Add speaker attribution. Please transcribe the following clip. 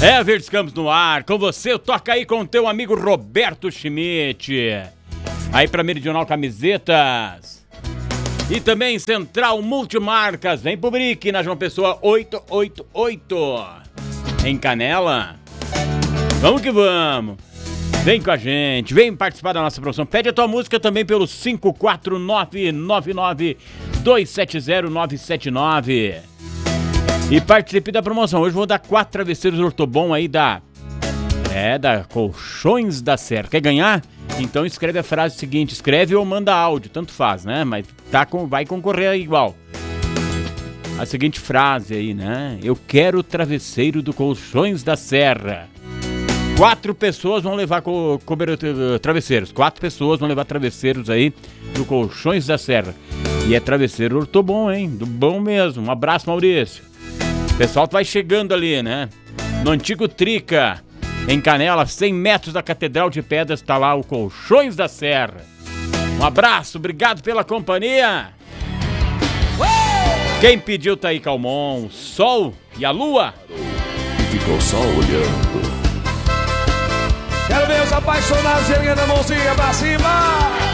Speaker 1: Everts Campos no ar, com você, toca aí com o teu amigo Roberto Schmidt. Aí pra Meridional Camisetas. E também Central Multimarcas, vem pro Brick, na João Pessoa 888. Em Canela. Vamos que vamos. Vem com a gente, vem participar da nossa promoção. Pede a tua música também pelo 54999270979. E participe da promoção. Hoje eu vou dar 4 travesseiros Ortobon aí da Colchões da Serra. Quer ganhar? Então escreve a frase seguinte, escreve ou manda áudio, tanto faz, né? Mas vai concorrer aí igual. A seguinte frase aí, né? Eu quero o travesseiro do Colchões da Serra. 4 pessoas vão levar travesseiros. 4 pessoas vão levar travesseiros aí do Colchões da Serra. E é travesseiro Ortobon, hein? Do bom mesmo. Um abraço, Maurício. O pessoal vai chegando ali, né? No antigo Trica, em Canela, 100 metros da Catedral de Pedras, tá lá o Colchões da Serra. Um abraço, obrigado pela companhia. Quem pediu tá aí, Calmon, o Sol e a Lua.
Speaker 2: E ficou só olhando.
Speaker 3: Quero ver os apaixonados erguendo a mãozinha pra cima.